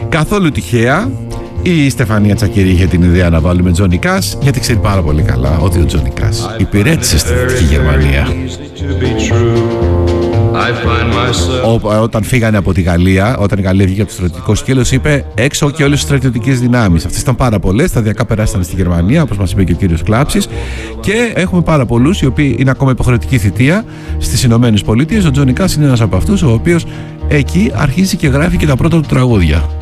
Καθόλου τυχαία η Στεφανία Τσακίρη είχε την ιδέα να βάλουμε Τζόνι Κας, γιατί ξέρει πάρα πολύ καλά ότι ο Τζόνι Κας υπηρέτησε στη Δυτική Γερμανία. Όταν φύγανε από τη Γαλλία, όταν η Γαλλία βγήκε από το στρατιωτικό σκέλος, είπε έξω και όλες τις στρατιωτικές δυνάμεις. Αυτές ήταν πάρα πολλές, σταδιακά περάσαν στη Γερμανία, όπως μας είπε και ο κύριος Κλάψης. Και έχουμε πάρα πολλούς οι οποίοι είναι ακόμα υποχρεωτική θητεία στις Ηνωμένες Πολιτείες. Ο Τζόνι Κας είναι ένας από αυτούς, ο οποίος εκεί αρχίζει και γράφει και τα πρώτα του τραγούδια.